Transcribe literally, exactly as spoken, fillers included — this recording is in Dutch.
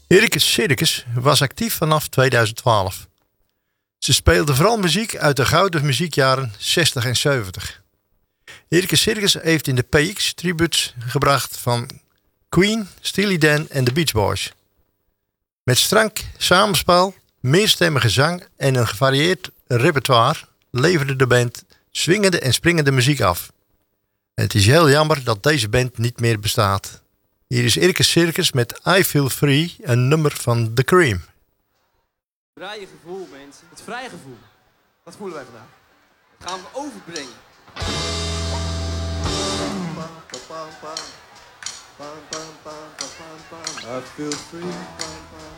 Irkes Circus was actief vanaf tweeduizend twaalf. Ze speelden vooral muziek uit de gouden muziekjaren zestig en zeventig. Irkes Circus heeft in de P X tributes gebracht van Queen, Steely Dan en de Beach Boys. Met strak samenspel, meerstemmige zang en een gevarieerd repertoire leverde de band swingende en springende muziek af. Het is heel jammer dat deze band niet meer bestaat. Hier is Irkes Circus met I Feel Free, een nummer van The Cream. Vrije gevoel, mensen. Het vrije gevoel. Dat voelen wij vandaag. Dat gaan we overbrengen. I feel free.